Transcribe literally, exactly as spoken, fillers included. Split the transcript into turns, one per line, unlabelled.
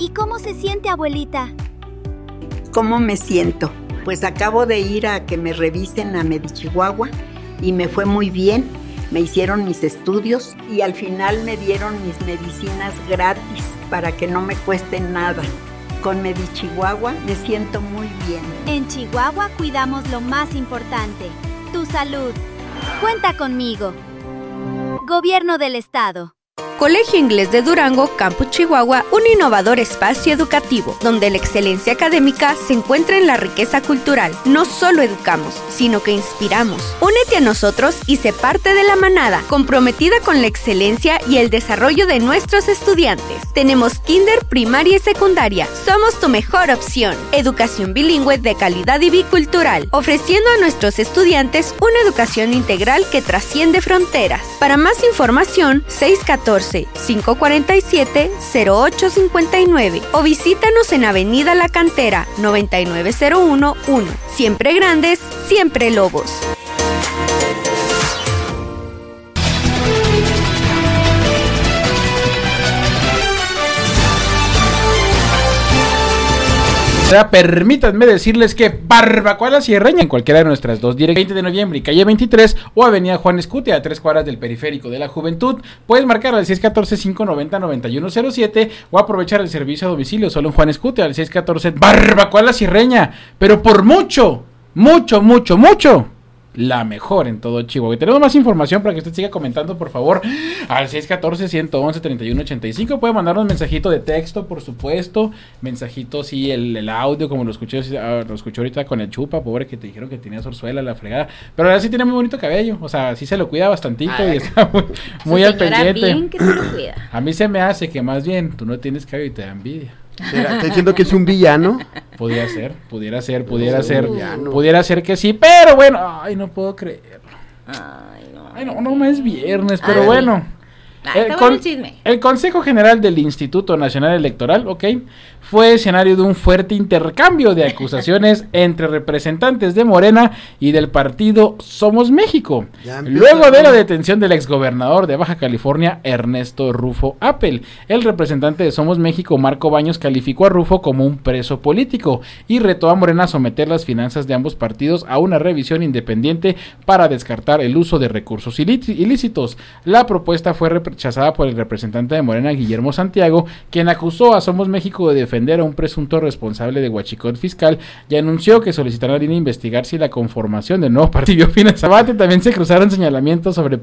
¿Y cómo se siente, abuelita?
¿Cómo me siento? Pues acabo de ir a que me revisen a Medichihuahua y me fue muy bien. Me hicieron mis estudios y al final me dieron mis medicinas gratis para que no me cuesten nada. Con Medichihuahua me siento muy bien.
En Chihuahua cuidamos lo más importante, tu salud. Cuenta conmigo. Gobierno del Estado.
Colegio Inglés de Durango, Campus Chihuahua, un innovador espacio educativo, donde la excelencia académica se encuentra en la riqueza cultural. No solo educamos, sino que inspiramos. Únete a nosotros y sé parte de la manada, comprometida con la excelencia y el desarrollo de nuestros estudiantes. Tenemos kinder, primaria y secundaria. Somos tu mejor opción. Educación bilingüe de calidad y bicultural, ofreciendo a nuestros estudiantes una educación integral que trasciende fronteras. Para más información, seis uno cuatro, cinco cuatro siete, cero ocho cinco nueve o visítanos en Avenida La Cantera noventa y nueve cero uno uno. Siempre grandes, siempre lobos.
Permítanme decirles que Barbacoa La Sierreña en cualquiera de nuestras dos direcciones, veinte de noviembre y calle veintitrés o avenida Juan Escutia a tres cuadras del periférico de la Juventud. Puedes marcar al seis uno cuatro, cinco nueve cero, nueve uno cero siete o aprovechar el servicio a domicilio solo en Juan Escutia al seis uno cuatro. Barbacoa La Sierreña, pero por mucho, mucho, mucho, mucho la mejor en todo Chihuahua. Y tenemos más información para que usted siga comentando, por favor, al seis uno cuatro, uno uno uno, tres uno ocho cinco. Puede mandarnos mensajito de texto, por supuesto, mensajito, sí, el, el audio, como lo escuché, lo escuché ahorita con el Chupa, pobre, que te dijeron que tenía zorzuela, la fregada, pero ahora sí tiene muy bonito cabello, o sea, sí se lo cuida bastantito. Ay, y está muy, muy al pendiente.
Bien que se lo cuida.
A mí se me hace que más bien tú no tienes cabello y te da envidia.
¿Está diciendo que es un villano?
Pudiera ser, pudiera ser, pudiera
no,
ser,
villano.
pudiera ser que sí, pero bueno, ay, no puedo creerlo.
Ay, no.
Ay, no, no, no es viernes, pero
Ay,
bueno.
Ah,
El,
está
con,
bueno el chisme.
el Consejo General del Instituto Nacional Electoral, ok, fue escenario de un fuerte intercambio de acusaciones entre representantes de Morena y del partido Somos México, luego de la detención del exgobernador de Baja California, Ernesto Rufo Appel. El representante de Somos México, Marco Baños, calificó a Rufo como un preso político y retó a Morena a someter las finanzas de ambos partidos a una revisión independiente para descartar el uso de recursos ilícitos. La propuesta fue rechazada por el representante de Morena, Guillermo Santiago, quien acusó a Somos México de defender a un presunto responsable de huachicol fiscal y anunció que solicitará a la I N E investigar si la conformación del nuevo partido financiado. También se cruzaron señalamientos sobre